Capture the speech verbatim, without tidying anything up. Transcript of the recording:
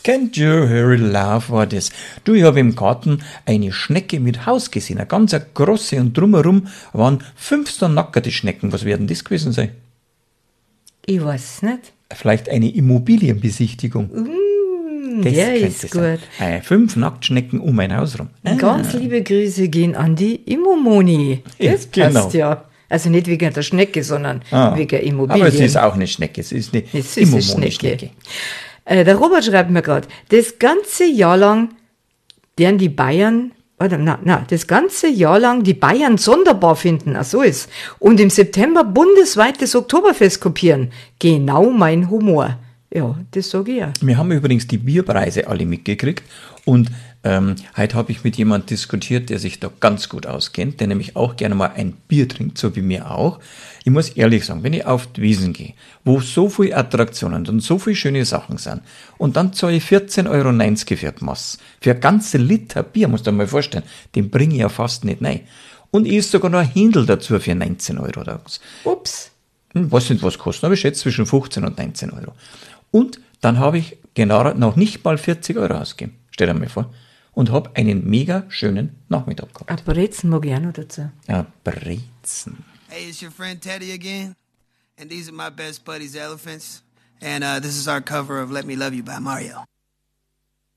Can't you hear it laugh war das. Du, ich habe im Garten eine Schnecke mit Haus gesehen, eine ganz große, und drumherum waren fünfzehn nackerte Schnecken. Was werden das gewesen sein? Ich weiß es nicht. Vielleicht eine Immobilienbesichtigung. Mm, Das der könnte ist sein. gut. Äh, fünf Nacktschnecken um ein Haus rum. Ah. Ganz liebe Grüße gehen an die Immomoni. Das Ja, passt genau. ja. Also nicht wegen der Schnecke, sondern Ah. wegen Immobilien. Aber es ist auch eine Schnecke, es ist eine Eine süße Immomoni-Schnecke. Äh, der Robert schreibt mir gerade, das ganze Jahr lang werden die Bayern, oder na, na, das ganze Jahr lang die Bayern sonderbar finden, ach so ist, und im September bundesweit das Oktoberfest kopieren. Genau mein Humor. Ja, das sage ich ja. Wir haben übrigens die Bierpreise alle mitgekriegt und ähm, heute habe ich mit jemandem diskutiert, der sich da ganz gut auskennt, der nämlich auch gerne mal ein Bier trinkt, so wie mir auch. Ich muss ehrlich sagen, wenn ich auf die Wiesn gehe, wo so viele Attraktionen und so viele schöne Sachen sind, und dann zahle ich vierzehn Euro neunzig für die Masse, für ein ganze Liter Bier, musst du dir mal vorstellen, den bringe ich ja fast nicht rein. Und ich esse sogar noch ein Händel dazu für neunzehn Euro. Oder was. Ups. Hm, weiß nicht, was kostet, aber ich schätze zwischen fünfzehn und neunzehn Euro. Und dann habe ich genau noch nicht mal vierzig Euro ausgegeben. Stell dir mal vor. Und habe einen mega schönen Nachmittag gehabt. Ein Brezen mag ich auch noch dazu. Ja, Brezen. Hey, it's your friend Teddy again, and these are my best buddies, Elephants, and uh, this is our cover of Let Me Love You by Mario.